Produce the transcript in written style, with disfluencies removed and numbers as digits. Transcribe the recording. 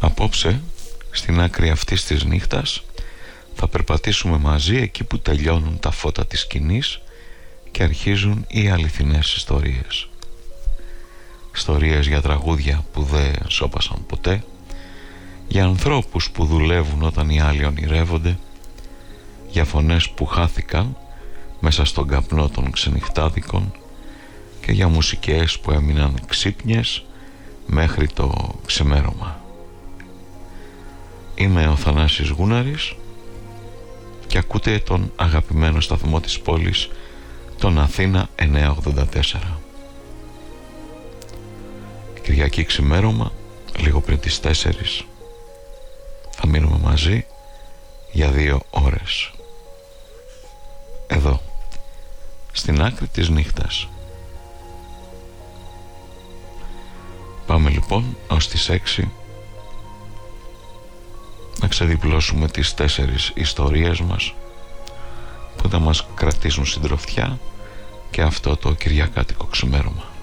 Απόψε, στην άκρη αυτής της νύχτας, θα περπατήσουμε μαζί εκεί που τελειώνουν τα φώτα της σκηνής και αρχίζουν οι αληθινές ιστορίες. Ιστορίες για τραγούδια που δεν σώπασαν ποτέ, για ανθρώπους που δουλεύουν όταν οι άλλοι ονειρεύονται, για φωνές που χάθηκαν μέσα στον καπνό των ξενυχτάδικων και για μουσικές που έμειναν ξύπνιες μέχρι το ξεμέρωμα. Είμαι ο Θανάσης Γούναρης και ακούτε τον αγαπημένο σταθμό της πόλης, τον Αθήνα 984. Κυριακή ξημέρωμα, λίγο πριν τις 4, θα μείνουμε μαζί για 2 ώρες. Εδώ, στην άκρη της νύχτας. Πάμε λοιπόν ως τις 6 να ξεδιπλώσουμε τις 4 ιστορίες μας που θα μας κρατήσουν συντροφιά και αυτό το κυριακάτικο ξημέρωμα.